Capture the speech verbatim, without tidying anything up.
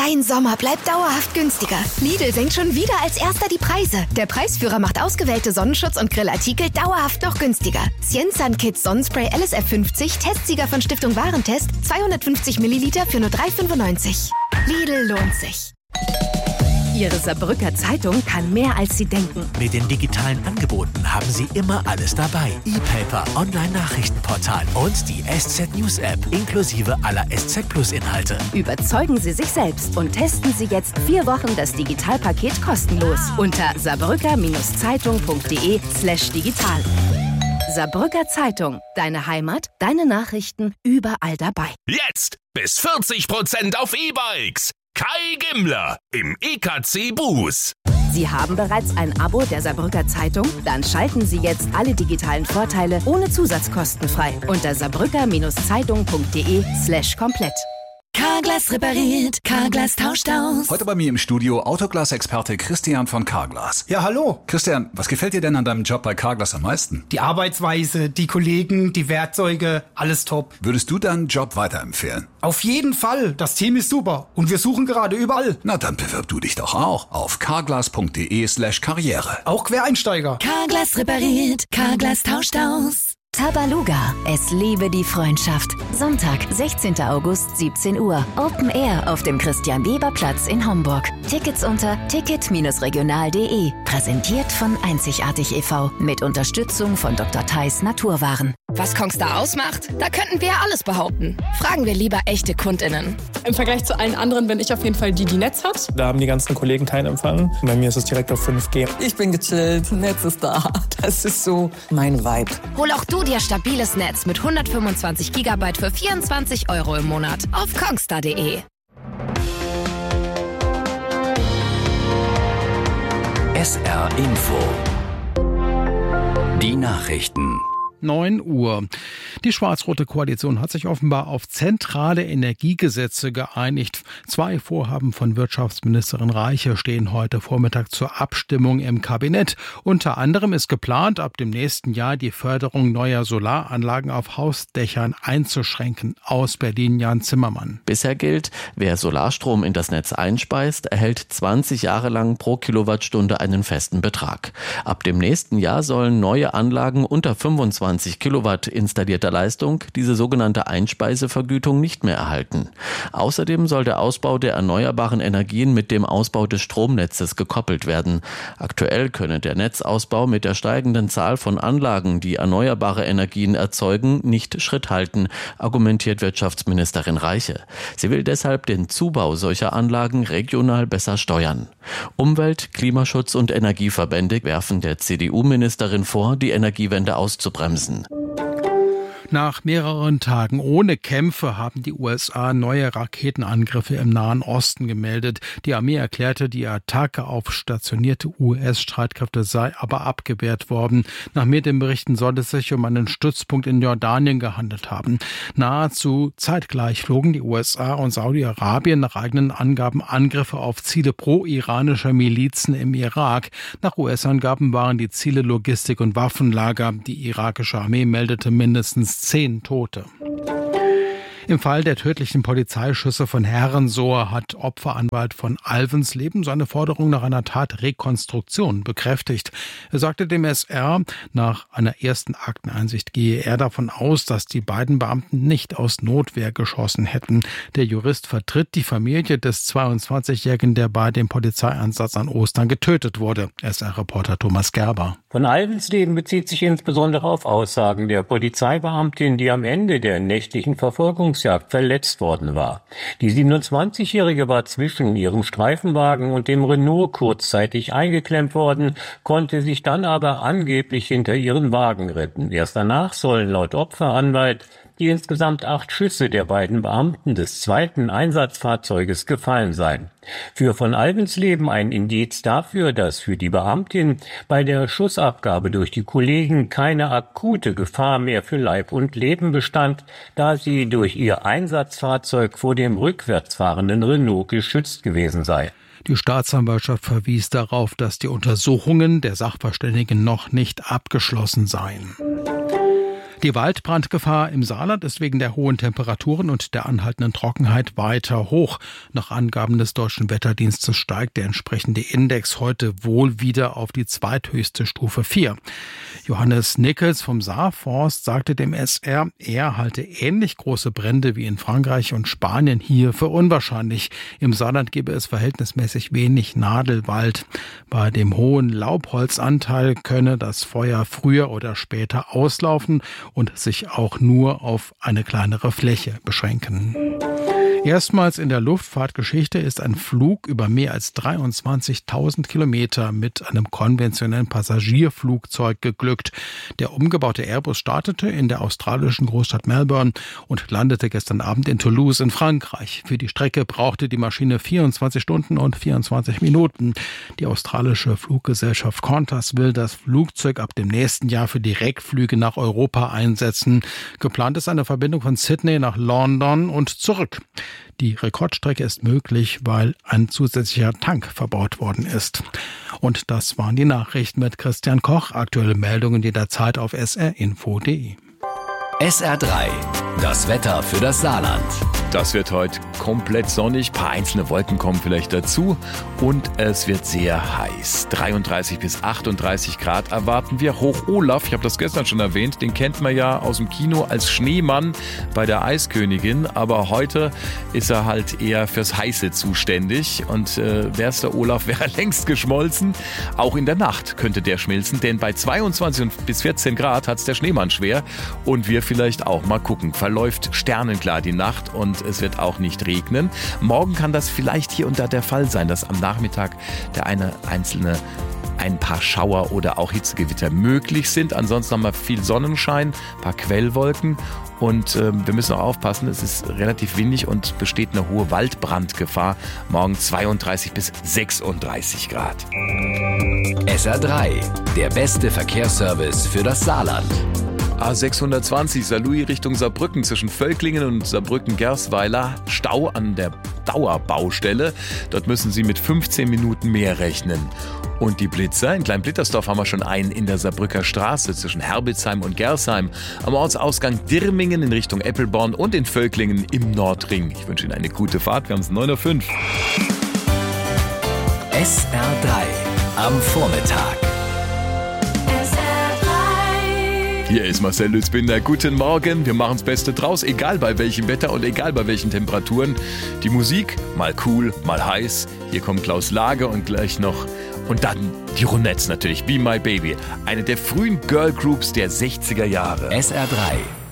Dein Sommer bleibt dauerhaft günstiger. Lidl senkt schon wieder als erster die Preise. Der Preisführer macht ausgewählte Sonnenschutz- und Grillartikel dauerhaft noch günstiger. Cienzan Kids Sonnenspray L S F fünfzig, Testsieger von Stiftung Warentest, zweihundertfünfzig Milliliter für nur drei fünfundneunzig. Lidl lohnt sich. Ihre Saarbrücker Zeitung kann mehr, als Sie denken. Mit den digitalen Angeboten haben Sie immer alles dabei. E-Paper, Online-Nachrichtenportal und die S Z News App inklusive aller S Z Plus Inhalte. Überzeugen Sie sich selbst und testen Sie jetzt vier Wochen das Digitalpaket kostenlos unter saarbrücker-zeitung.de slash digital. Saarbrücker Zeitung. Deine Heimat, deine Nachrichten, überall dabei. Jetzt bis vierzig Prozent auf E-Bikes. Kai Gimmler im E K C Bus. Sie haben bereits ein Abo der Saarbrücker Zeitung? Dann schalten Sie jetzt alle digitalen Vorteile ohne Zusatzkosten frei unter saarbrücker-zeitung.de slash komplett. Carglass repariert, Carglass tauscht aus. Heute bei mir im Studio Autoglas-Experte Christian von Carglass. Ja, hallo. Christian, was gefällt dir denn an deinem Job bei Carglass am meisten? Die Arbeitsweise, die Kollegen, die Werkzeuge, alles top. Würdest du deinen Job weiterempfehlen? Auf jeden Fall. Das Team ist super und wir suchen gerade überall. Na, dann bewirb du dich doch auch auf carglass.de slash karriere. Auch Quereinsteiger. Carglass repariert, Carglass tauscht aus. Tabaluga, es liebe die Freundschaft. Sonntag, sechzehnten August, siebzehn Uhr. Open Air auf dem Christian-Weber-Platz in Homburg. Tickets unter ticket regional punkt de. Präsentiert von Einzigartig e V mit Unterstützung von Doktor Theis Naturwaren. Was Kongstar ausmacht? Da könnten wir alles behaupten. Fragen wir lieber echte KundInnen. Im Vergleich zu allen anderen bin ich auf jeden Fall die, die Netz hat. Da haben die ganzen Kollegen keinen Empfang. Bei mir ist es direkt auf fünf G. Ich bin gechillt, Netz ist da. Das ist so mein Vibe. Hol auch du dir stabiles Netz mit hundertfünfundzwanzig Gigabyte für vierundzwanzig Euro im Monat auf kongstar punkt de. S R Info. Die Nachrichten. neun Uhr. Die schwarz-rote Koalition hat sich offenbar auf zentrale Energiegesetze geeinigt. Zwei Vorhaben von Wirtschaftsministerin Reiche stehen heute Vormittag zur Abstimmung im Kabinett. Unter anderem ist geplant, ab dem nächsten Jahr die Förderung neuer Solaranlagen auf Hausdächern einzuschränken. Aus Berlin Jan Zimmermann. Bisher gilt, wer Solarstrom in das Netz einspeist, erhält zwanzig Jahre lang pro Kilowattstunde einen festen Betrag. Ab dem nächsten Jahr sollen neue Anlagen unter fünfundzwanzig Kilowatt installierter Leistung diese sogenannte Einspeisevergütung nicht mehr erhalten. Außerdem soll der Ausbau der erneuerbaren Energien mit dem Ausbau des Stromnetzes gekoppelt werden. Aktuell könne der Netzausbau mit der steigenden Zahl von Anlagen, die erneuerbare Energien erzeugen, nicht Schritt halten, argumentiert Wirtschaftsministerin Reiche. Sie will deshalb den Zubau solcher Anlagen regional besser steuern. Umwelt-, Klimaschutz- und Energieverbände werfen der C D U-Ministerin vor, die Energiewende auszubremsen. Nach mehreren Tagen ohne Kämpfe haben die U S A neue Raketenangriffe im Nahen Osten gemeldet. Die Armee erklärte, die Attacke auf stationierte U S-Streitkräfte sei aber abgewehrt worden. Nach Medienberichten soll es sich um einen Stützpunkt in Jordanien gehandelt haben. Nahezu zeitgleich flogen die U S A und Saudi-Arabien nach eigenen Angaben Angriffe auf Ziele pro-iranischer Milizen im Irak. Nach U S-Angaben waren die Ziele Logistik- und Waffenlager. Die irakische Armee meldete mindestens zehn Tote. Im Fall der tödlichen Polizeischüsse von Herrensohr hat Opferanwalt von Alvensleben seine Forderung nach einer Tatrekonstruktion bekräftigt. Er sagte dem S R, nach einer ersten Akteneinsicht gehe er davon aus, dass die beiden Beamten nicht aus Notwehr geschossen hätten. Der Jurist vertritt die Familie des zweiundzwanzigjährigen, der bei dem Polizeieinsatz an Ostern getötet wurde. S R-Reporter Thomas Gerber. Von Alvensleben bezieht sich insbesondere auf Aussagen der Polizeibeamtin, die am Ende der nächtlichen Verfolgung verletzt worden war. Die siebenundzwanzigjährige war zwischen ihrem Streifenwagen und dem Renault kurzzeitig eingeklemmt worden, konnte sich dann aber angeblich hinter ihren Wagen retten. Erst danach sollen laut Opferanwalt die insgesamt acht Schüsse der beiden Beamten des zweiten Einsatzfahrzeuges gefallen sein. Für von Alvensleben ein Indiz dafür, dass für die Beamtin bei der Schussabgabe durch die Kollegen keine akute Gefahr mehr für Leib und Leben bestand, da sie durch ihr Einsatzfahrzeug vor dem rückwärts fahrenden Renault geschützt gewesen sei. Die Staatsanwaltschaft verwies darauf, dass die Untersuchungen der Sachverständigen noch nicht abgeschlossen seien. Die Waldbrandgefahr im Saarland ist wegen der hohen Temperaturen und der anhaltenden Trockenheit weiter hoch. Nach Angaben des Deutschen Wetterdienstes steigt der entsprechende Index heute wohl wieder auf die zweithöchste Stufe vier. Johannes Nickels vom Saarforst sagte dem S R, er halte ähnlich große Brände wie in Frankreich und Spanien hier für unwahrscheinlich. Im Saarland gebe es verhältnismäßig wenig Nadelwald. Bei dem hohen Laubholzanteil könne das Feuer früher oder später auslaufen und sich auch nur auf eine kleinere Fläche beschränken. Erstmals in der Luftfahrtgeschichte ist ein Flug über mehr als dreiundzwanzigtausend Kilometer mit einem konventionellen Passagierflugzeug geglückt. Der umgebaute Airbus startete in der australischen Großstadt Melbourne und landete gestern Abend in Toulouse in Frankreich. Für die Strecke brauchte die Maschine vierundzwanzig Stunden und vierundzwanzig Minuten. Die australische Fluggesellschaft Qantas will das Flugzeug ab dem nächsten Jahr für Direktflüge nach Europa einsetzen. Geplant ist eine Verbindung von Sydney nach London und zurück. Die Rekordstrecke ist möglich, weil ein zusätzlicher Tank verbaut worden ist. Und das waren die Nachrichten mit Christian Koch. Aktuelle Meldungen jederzeit auf s r info punkt d e. S R drei, das Wetter für das Saarland. Das wird heute komplett sonnig, ein paar einzelne Wolken kommen vielleicht dazu und es wird sehr heiß. dreiunddreißig bis achtunddreißig Grad erwarten wir. Hoch Olaf, ich habe das gestern schon erwähnt, den kennt man ja aus dem Kino als Schneemann bei der Eiskönigin, aber heute ist er halt eher fürs Heiße zuständig und äh, wär's der Olaf, wäre er längst geschmolzen. Auch in der Nacht könnte der schmilzen, denn bei zweiundzwanzig bis vierzehn Grad hat's der Schneemann schwer und wir vielleicht auch mal gucken. Verläuft sternenklar die Nacht und es wird auch nicht regnen. Morgen kann das vielleicht hier und da der Fall sein, dass am Nachmittag der eine einzelne ein paar Schauer oder auch Hitzegewitter möglich sind. Ansonsten haben wir viel Sonnenschein, ein paar Quellwolken und äh, wir müssen auch aufpassen, es ist relativ windig und besteht eine hohe Waldbrandgefahr. Morgen zweiunddreißig bis sechsunddreißig Grad. S R drei, der beste Verkehrsservice für das Saarland. A sechshundertzwanzig Saarlouis Richtung Saarbrücken zwischen Völklingen und Saarbrücken-Gersweiler. Stau an der Dauerbaustelle. Dort müssen Sie mit fünfzehn Minuten mehr rechnen. Und die Blitzer, in Klein-Blittersdorf haben wir schon einen in der Saarbrücker Straße zwischen Herbitzheim und Gersheim. Am Ortsausgang Dirmingen in Richtung Eppelborn und in Völklingen im Nordring. Ich wünsche Ihnen eine gute Fahrt. Wir haben es neun Uhr fünf. S R drei am Vormittag. Hier ist Marcel Lützbinder. Guten Morgen. Wir machen das Beste draus, egal bei welchem Wetter und egal bei welchen Temperaturen. Die Musik, mal cool, mal heiß. Hier kommt Klaus Lage und gleich noch. Und dann die Ronettes natürlich, Be My Baby. Eine der frühen Girlgroups der sechziger Jahre. S R drei.